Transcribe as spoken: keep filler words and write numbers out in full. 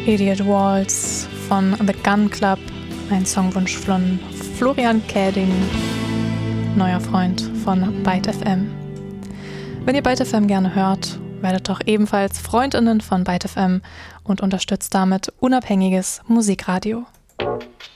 Idiot Waltz von The Gun Club, ein Songwunsch von Florian Käding, neuer Freund von Byte F M. Wenn ihr Byte F M gerne hört, werdet doch ebenfalls FreundInnen von Byte F M und unterstützt damit unabhängiges Musikradio.